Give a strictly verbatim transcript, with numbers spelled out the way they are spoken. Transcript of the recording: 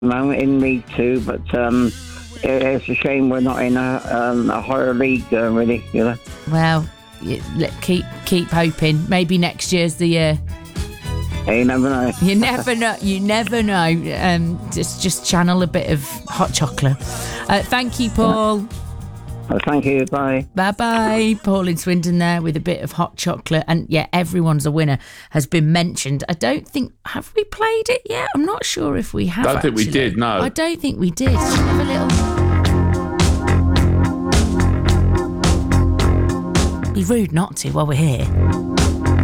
moment in League Two, but um, it, it's a shame we're not in a, um, a higher league, uh, really. You know. Well, you, let, keep keep hoping. Maybe next year's the year. You never know. You never know. You never know. Um, just just channel a bit of hot chocolate. Uh, thank you, Paul. Well, thank you. Bye. Bye bye. Paul in Swindon there with a bit of hot chocolate. And yeah, everyone's a winner has been mentioned. I don't think, have we played it yet? I'm not sure if we have. I don't think we actually. did, no. I don't think we did. Should we have a little. Be rude not to while we're here.